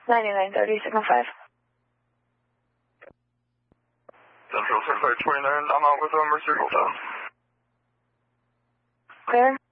9930, signal 5. Central 629, I'm out with Mercy Hotel. Clear?